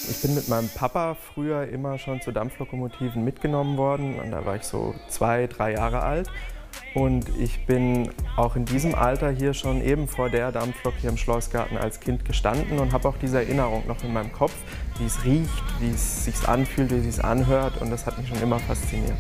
Ich bin mit meinem Papa früher immer schon zu Dampflokomotiven mitgenommen worden. Und da war ich so 2, 3 Jahre alt. Und ich bin auch in diesem Alter hier schon eben vor der Dampflok hier im Schlossgarten als Kind gestanden und habe auch diese Erinnerung noch in meinem Kopf, wie es riecht, wie es sich anfühlt, wie es sich anhört. Und das hat mich schon immer fasziniert.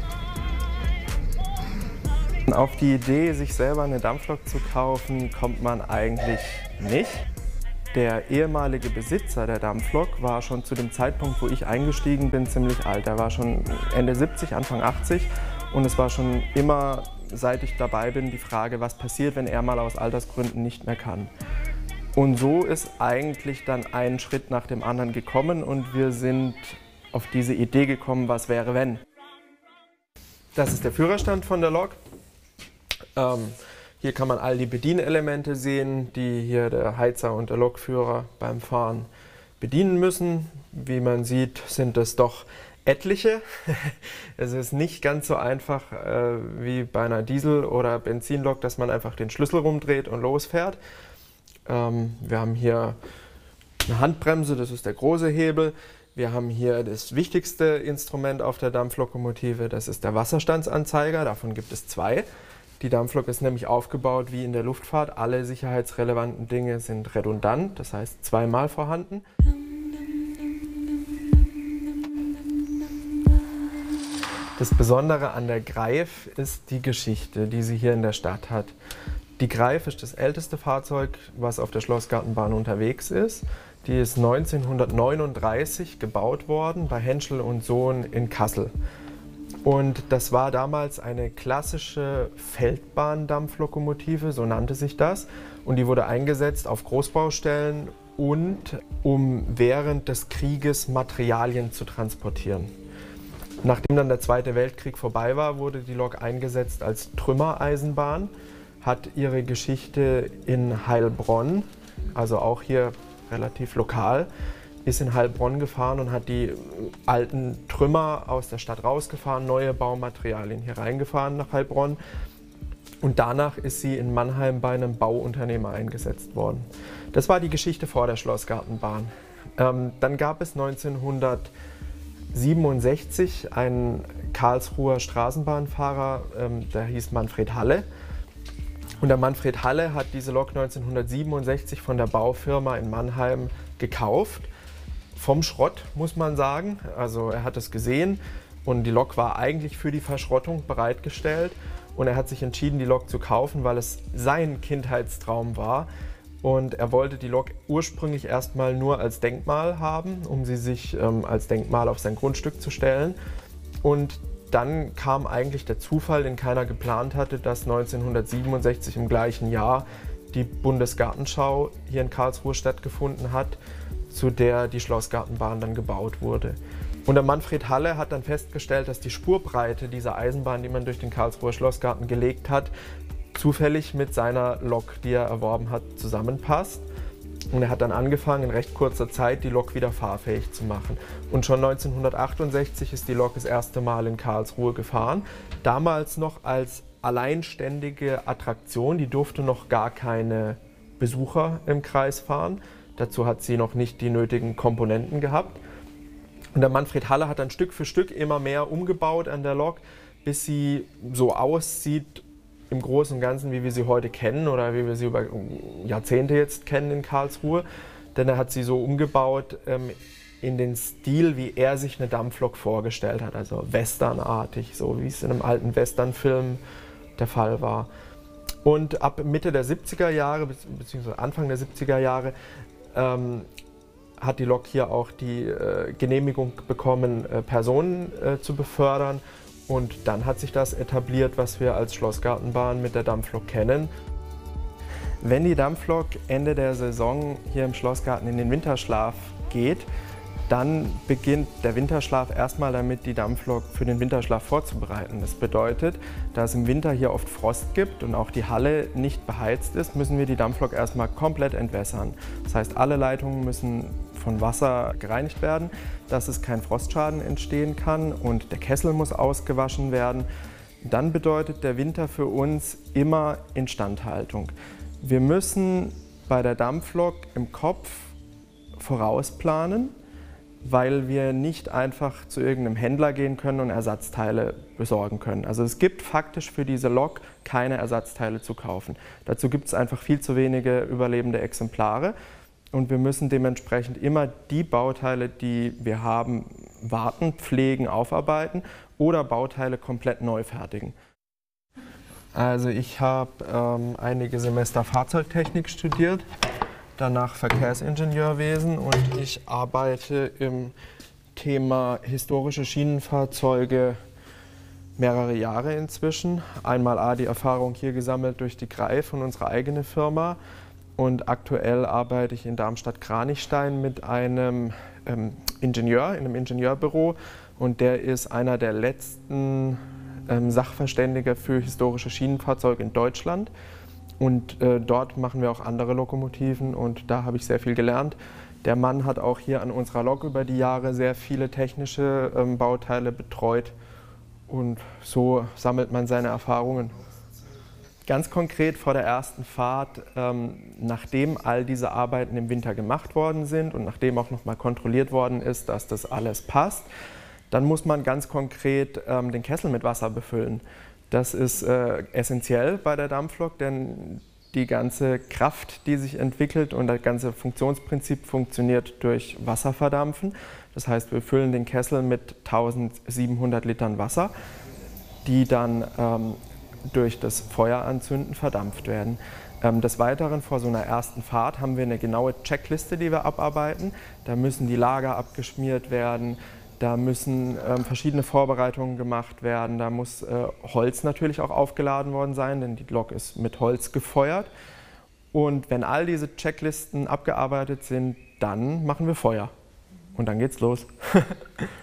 Auf die Idee, sich selber eine Dampflok zu kaufen, kommt man eigentlich nicht. Der ehemalige Besitzer der Dampflok war schon zu dem Zeitpunkt, wo ich eingestiegen bin, ziemlich alt. Er war schon Ende 70, Anfang 80 und es war schon immer, seit ich dabei bin, die Frage, was passiert, wenn er mal aus Altersgründen nicht mehr kann. Und so ist eigentlich dann ein Schritt nach dem anderen gekommen und wir sind auf diese Idee gekommen, was wäre wenn. Das ist der Führerstand von der Lok. Hier kann man all die Bedienelemente sehen, die hier der Heizer und der Lokführer beim Fahren bedienen müssen. Wie man sieht, sind es doch etliche. Es ist nicht ganz so einfach wie bei einer Diesel- oder Benzinlok, dass man einfach den Schlüssel rumdreht und losfährt. Wir haben hier eine Handbremse, das ist der große Hebel. Wir haben hier das wichtigste Instrument auf der Dampflokomotive, das ist der Wasserstandsanzeiger, davon gibt es 2. Die Dampflok ist nämlich aufgebaut wie in der Luftfahrt. Alle sicherheitsrelevanten Dinge sind redundant, das heißt zweimal vorhanden. Das Besondere an der Greif ist die Geschichte, die sie hier in der Stadt hat. Die Greif ist das älteste Fahrzeug, was auf der Schlossgartenbahn unterwegs ist. Die ist 1939 gebaut worden bei Henschel und Sohn in Kassel. Und das war damals eine klassische Feldbahndampflokomotive, so nannte sich das. Und die wurde eingesetzt auf Großbaustellen und um während des Krieges Materialien zu transportieren. Nachdem dann der Zweite Weltkrieg vorbei war, wurde die Lok eingesetzt als Trümmereisenbahn, hat ihre Geschichte in Heilbronn, also auch hier relativ lokal, ist in Heilbronn gefahren und hat die alten Trümmer aus der Stadt rausgefahren, neue Baumaterialien hier reingefahren nach Heilbronn. Und danach ist sie in Mannheim bei einem Bauunternehmer eingesetzt worden. Das war die Geschichte vor der Schlossgartenbahn. Dann gab es 1967 einen Karlsruher Straßenbahnfahrer, der hieß Manfred Halle. Und der Manfred Halle hat diese Lok 1967 von der Baufirma in Mannheim gekauft. Vom Schrott, muss man sagen. Also er hat es gesehen und die Lok war eigentlich für die Verschrottung bereitgestellt. Und er hat sich entschieden, die Lok zu kaufen, weil es sein Kindheitstraum war. Und er wollte die Lok ursprünglich erstmal nur als Denkmal haben, um sie sich als Denkmal auf sein Grundstück zu stellen. Und dann kam eigentlich der Zufall, den keiner geplant hatte, dass 1967 im gleichen Jahr die Bundesgartenschau hier in Karlsruhe stattgefunden hat, zu der die Schlossgartenbahn dann gebaut wurde. Und der Manfred Halle hat dann festgestellt, dass die Spurbreite dieser Eisenbahn, die man durch den Karlsruher Schlossgarten gelegt hat, zufällig mit seiner Lok, die er erworben hat, zusammenpasst. Und er hat dann angefangen, in recht kurzer Zeit die Lok wieder fahrfähig zu machen. Und schon 1968 ist die Lok das erste Mal in Karlsruhe gefahren. Damals noch als alleinständige Attraktion, die durfte noch gar keine Besucher im Kreis fahren. Dazu hat sie noch nicht die nötigen Komponenten gehabt. Und der Manfred Halle hat dann Stück für Stück immer mehr umgebaut an der Lok, bis sie so aussieht im Großen und Ganzen, wie wir sie heute kennen oder wie wir sie über Jahrzehnte jetzt kennen in Karlsruhe. Denn er hat sie so umgebaut in den Stil, wie er sich eine Dampflok vorgestellt hat. Also westernartig, so wie es in einem alten Westernfilm der Fall war. Und ab Mitte der 70er Jahre, beziehungsweise Anfang der 70er Jahre, hat die Lok hier auch die Genehmigung bekommen, Personen zu befördern. Und dann hat sich das etabliert, was wir als Schlossgartenbahn mit der Dampflok kennen. Wenn die Dampflok Ende der Saison hier im Schlossgarten in den Winterschlaf geht, dann beginnt der Winterschlaf erstmal damit, die Dampflok für den Winterschlaf vorzubereiten. Das bedeutet, da es im Winter hier oft Frost gibt und auch die Halle nicht beheizt ist, müssen wir die Dampflok erstmal komplett entwässern. Das heißt, alle Leitungen müssen von Wasser gereinigt werden, dass es kein Frostschaden entstehen kann und der Kessel muss ausgewaschen werden. Dann bedeutet der Winter für uns immer Instandhaltung. Wir müssen bei der Dampflok im Kopf vorausplanen. weil wir nicht einfach zu irgendeinem Händler gehen können und Ersatzteile besorgen können. Also es gibt faktisch für diese Lok keine Ersatzteile zu kaufen. Dazu gibt es einfach viel zu wenige überlebende Exemplare und wir müssen dementsprechend immer die Bauteile, die wir haben, warten, pflegen, aufarbeiten oder Bauteile komplett neu fertigen. Also ich habe einige Semester Fahrzeugtechnik studiert, danach Verkehrsingenieurwesen und ich arbeite im Thema historische Schienenfahrzeuge mehrere Jahre inzwischen. Einmal die Erfahrung hier gesammelt durch die Greif und unsere eigene Firma und aktuell arbeite ich in Darmstadt-Kranichstein mit einem Ingenieur in einem Ingenieurbüro und der ist einer der letzten Sachverständiger für historische Schienenfahrzeuge in Deutschland. Und dort machen wir auch andere Lokomotiven und da habe ich sehr viel gelernt. Der Mann hat auch hier an unserer Lok über die Jahre sehr viele technische Bauteile betreut und so sammelt man seine Erfahrungen. Ganz konkret vor der ersten Fahrt, nachdem all diese Arbeiten im Winter gemacht worden sind und nachdem auch nochmal kontrolliert worden ist, dass das alles passt, dann muss man ganz konkret den Kessel mit Wasser befüllen. Das ist essentiell bei der Dampflok, denn die ganze Kraft, die sich entwickelt und das ganze Funktionsprinzip funktioniert durch Wasserverdampfen. Das heißt, wir füllen den Kessel mit 1700 Litern Wasser, die dann durch das Feueranzünden verdampft werden. Des Weiteren vor so einer ersten Fahrt haben wir eine genaue Checkliste, die wir abarbeiten. Da müssen die Lager abgeschmiert werden. Da müssen verschiedene Vorbereitungen gemacht werden. Da muss Holz natürlich auch aufgeladen worden sein, denn die Lok ist mit Holz gefeuert. Und wenn all diese Checklisten abgearbeitet sind, dann machen wir Feuer. Und dann geht's los.